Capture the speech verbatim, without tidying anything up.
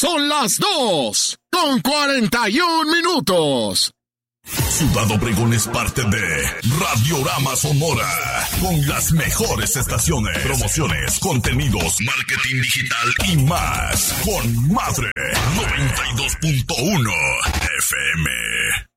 Son las dos con cuarenta y un minutos. Ciudad Obregón es parte de Radiorama Sonora, con las mejores estaciones, promociones, contenidos, marketing digital y más. Con Madre noventa y dos punto uno F M.